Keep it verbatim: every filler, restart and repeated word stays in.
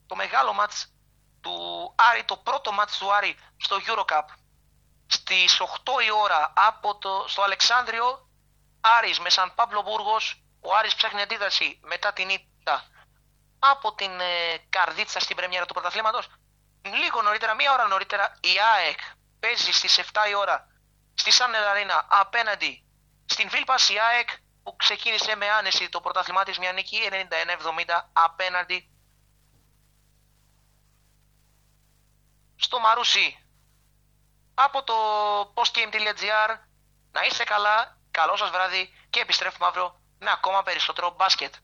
το μεγάλο μάτς του Άρη, το πρώτο μάτς του Άρη στο EuroCup στις οκτώ η ώρα από το, στο Αλεξάνδριο, Άρης με Σαν Παύλο Μπούργος. Ο Άρης ψάχνει αντίδραση μετά την ήττα από την ε, Καρδίτσα στην πρεμιέρα του πρωταθλήματος. Λίγο νωρίτερα, μία ώρα νωρίτερα, η ΑΕΚ παίζει στις επτά η ώρα στη Σάνελ Αρίνα απέναντι στην Βίλπας. Η ΑΕΚ που ξεκίνησε με άνεση το πρωταθλημά της, μια νίκη ενενήντα ένα εβδομήντα απέναντι στο Μαρούσι. Από το postgame.gr, να είστε καλά, καλό σας βράδυ και επιστρέφουμε αύριο με ακόμα περισσότερο μπάσκετ.